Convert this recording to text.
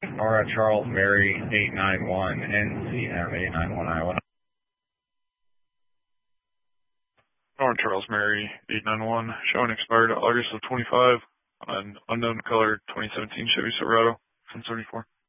Aura Charles Mary 891 NCM 891 Iowa. Aura Charles Mary 891, showing expired August of 25 on unknown color 2017 Chevy Silverado 1034.